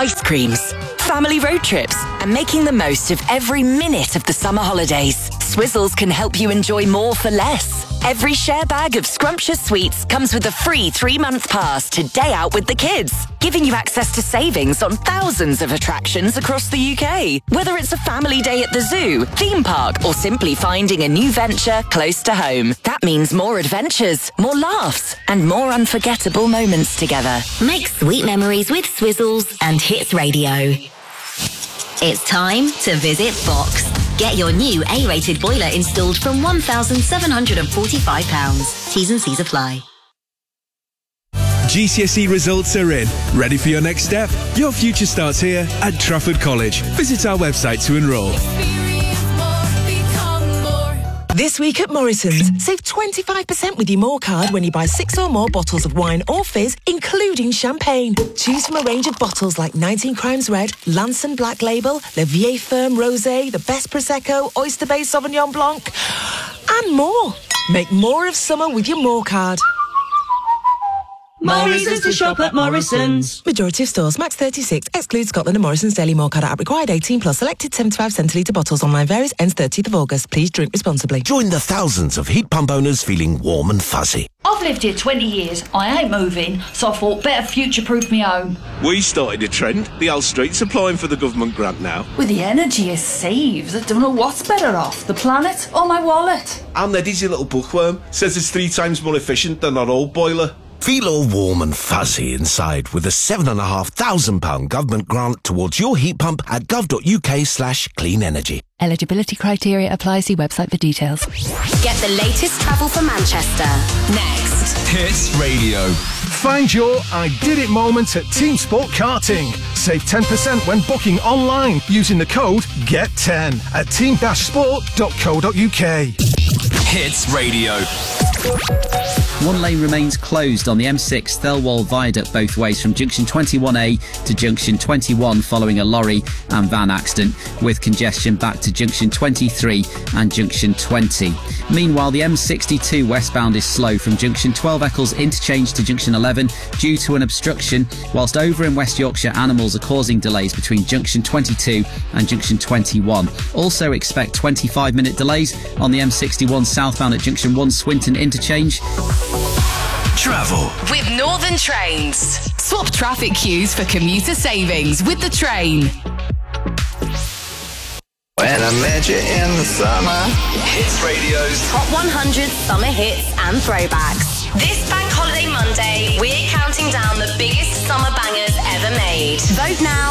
ice creams, family road trips, and making the most of every minute of the summer holidays. Swizzles can help you enjoy more for less. Every share bag of scrumptious sweets comes with a free 3-month pass to Day Out with the Kids, giving you access to savings on thousands of attractions across the UK. Whether it's a family day at the zoo, theme park, or simply finding a new venture close to home, that means more adventures, more laughs, and more unforgettable moments together. Make sweet memories with Swizzles and Hits Radio. It's time to visit Fox. Get your new A-rated boiler installed from £1,745. T's and C's apply. GCSE results are in. Ready for your next step? Your future starts here at Trafford College. Visit our website to enrol. This week at Morrison's, save 25% with your More card when you buy 6 or more bottles of wine or fizz, including champagne. Choose from a range of bottles like 19 Crimes Red, Lanson Black Label, Le Vieille Ferme Rosé, the Best Prosecco, Oyster Bay Sauvignon Blanc, and more. Make more of summer with your More card. Morrison's to shop at Morrison's. Majority of stores, max 36, excludes Scotland and Morrison's Daily More card app required 18 plus. Selected 75 centilitre bottles. Online varies, ends 30th of August. Please drink responsibly. Join the thousands of heat pump owners feeling warm and fuzzy. I've lived here 20 years. I ain't moving, so I thought better future-proof me home. We started a trend. The old street's applying for the government grant now. With the energy it saves, I don't know what's better off, the planet or my wallet. And Eddie's a little bookworm. Says it's 3 times more efficient than our old boiler. Feel all warm and fuzzy inside with a £7,500 government grant towards your heat pump at gov.uk/clean energy. Eligibility criteria apply. See website for details. Get the latest travel for Manchester. Next. Hits Radio. Find your I did it moment at Team Sport Karting. Save 10% when booking online using the code GET10 at team-sport.co.uk. Hits Radio. One lane remains closed on the M6 Thelwall Viaduct both ways from junction 21A to junction 21 following a lorry and van accident, with congestion back to junction 23 and junction 20. Meanwhile, the M62 westbound is slow from junction 12 Eccles interchange to junction 11 due to an obstruction, whilst over in West Yorkshire animals are causing delays between junction 22 and junction 21. Also expect 25-minute delays on the M61 southbound at junction 1 Swinton interchange. Travel with Northern Trains. Swap traffic queues for commuter savings with the train. When I met you in the summer. Hits Radio's Top 100 summer hits and throwbacks. This Bank Holiday Monday, we're counting down the biggest summer bangers ever made. Vote now